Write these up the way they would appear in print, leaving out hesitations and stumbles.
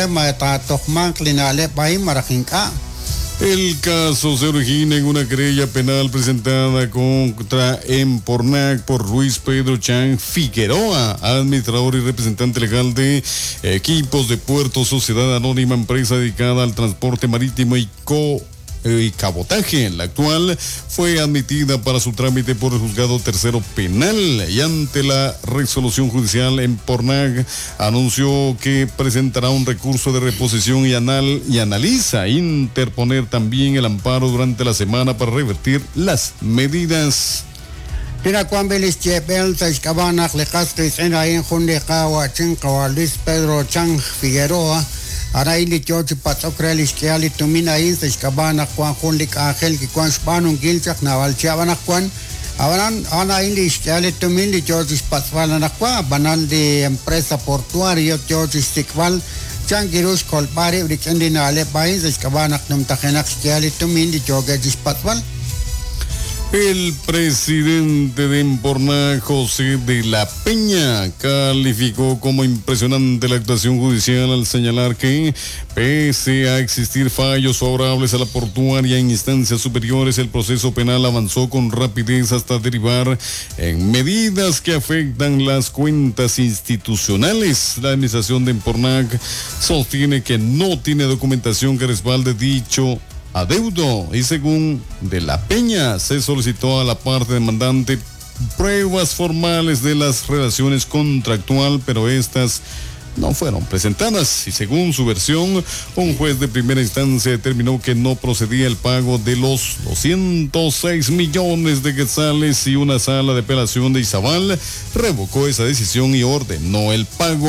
El caso se origina en una querella penal presentada contra Empornac por Luis Pedro Chang Figueroa, administrador y representante legal de equipos de Puerto Sociedad Anónima, empresa dedicada al transporte marítimo y cabotaje. La actual fue admitida para su trámite por el juzgado tercero penal y ante la resolución judicial Empornac anunció que presentará un recurso de reposición y analiza interponer también el amparo durante la semana para revertir las medidas. Luis Pedro Chang Figueroa Araili George Patsokralis Kiali Tumina Insa Cabana Juan Junlik Angel Kwan Spanun Gilchak Naval Chavana Juan Avaran Ana English Kiali Tumili George Patsvalanaqua Banan de empresa portuaria George Stikval Changirush Kolpari Rikendina Ale País Cabana Numtajenak Kiali Tumili George Patsval. El presidente de Empornac, José de la Peña, calificó como impresionante la actuación judicial al señalar que, pese a existir fallos favorables a la portuaria en instancias superiores, el proceso penal avanzó con rapidez hasta derivar en medidas que afectan las cuentas institucionales. La administración de Empornac sostiene que no tiene documentación que respalde dicho adeudo y según de la Peña se solicitó a la parte demandante pruebas formales de las relaciones contractual, pero estas no fueron presentadas y según su versión, un juez de primera instancia determinó que no procedía el pago de los 206 millones de quetzales y una sala de apelación de Izabal revocó esa decisión y ordenó el pago.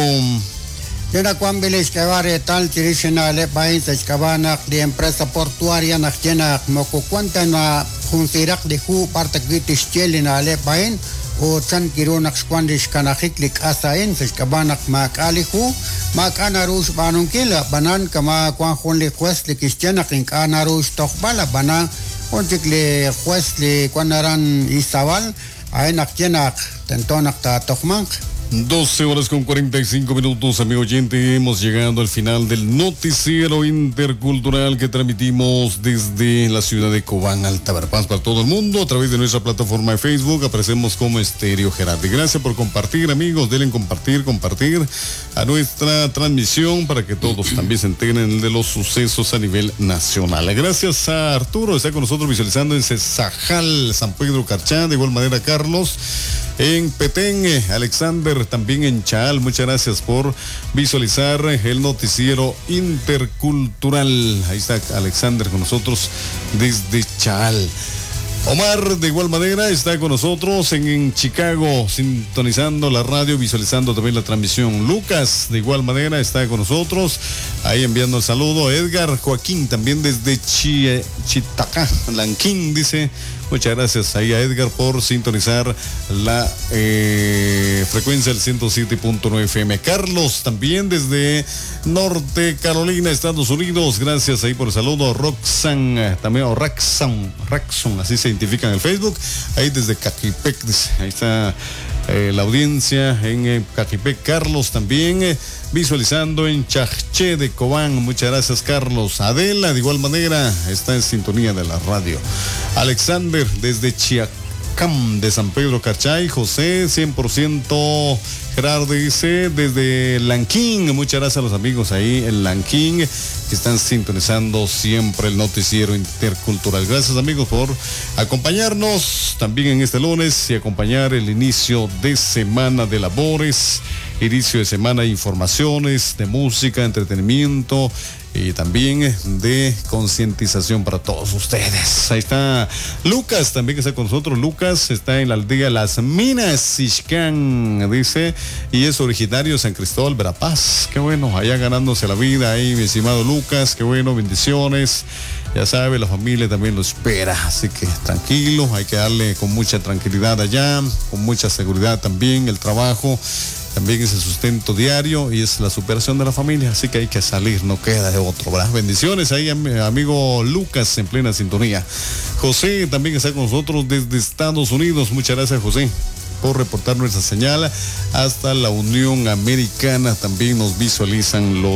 Era cuando les quedaba tal tradicional país escabana de empresa portuaria naciona moco cuenta na funcionar de ju parte gitis chelina le país o chan kironax cuando escanajik asain escabana macali ju macana rus banunkila banan kama cuan le juez le cristiana kinkana rus tokbala banan ontikle juez le cuanaran isabal ay naciona tentonak ta tokmank. 12 horas con 45 minutos, amigo oyente, hemos llegado al final del noticiero intercultural que transmitimos desde la ciudad de Cobán, Alta Verapaz, para todo el mundo, a través de nuestra plataforma de Facebook, aparecemos como Estéreo Gerardi. Gracias por compartir, amigos, denle compartir a nuestra transmisión para que todos también se enteren de los sucesos a nivel nacional. Gracias a Arturo, está con nosotros visualizando en Cesajal, San Pedro Carchá, de igual manera Carlos, en Petén, Alexander, también en Chaal. Muchas gracias por visualizar el noticiero intercultural. Ahí está Alexander con nosotros desde Chaal. Omar, de igual manera, está con nosotros en Chicago, sintonizando la radio, visualizando también la transmisión. Lucas, de igual manera, está con nosotros, ahí enviando el saludo. Edgar Joaquín, también desde Chitacá, Lanquín, dice. Muchas gracias ahí a Edgar por sintonizar la frecuencia del 107.9 FM. Carlos, también desde Norte Carolina, Estados Unidos. Gracias ahí por el saludo. Roxanne, también, o Raxon, así se identifica en el Facebook. Ahí desde Caquipec, ahí está la audiencia en Caquipec. Carlos también visualizando en Chajché de Cobán. Muchas gracias, Carlos. Adela, de igual manera, está en sintonía de la radio. Alexander, desde Chiacam de San Pedro Carchay. José, 100% Gerardo, dice, desde Lanquín. Muchas gracias a los amigos ahí en Lanquín que están sintonizando siempre el noticiero intercultural. Gracias, amigos, por acompañarnos también en este lunes y acompañar el inicio de semana de labores, inicio de semana de informaciones, de música, entretenimiento y también de concientización para todos ustedes. Ahí está Lucas, también que está con nosotros. Lucas está en la aldea Las Minas, Ixcán, dice, y es originario de San Cristóbal, Verapaz. Qué bueno, allá ganándose la vida ahí, mi estimado Lucas, qué bueno, bendiciones. Ya sabe, la familia también lo espera, así que tranquilo, hay que darle con mucha tranquilidad allá, con mucha seguridad también, el trabajo también es el sustento diario y es la superación de la familia, así que hay que salir, no queda de otro, ¿verdad? Bendiciones ahí, amigo Lucas, en plena sintonía. José también está con nosotros desde Estados Unidos. Muchas gracias, José, por reportar nuestra señal hasta la Unión Americana. También nos visualizan los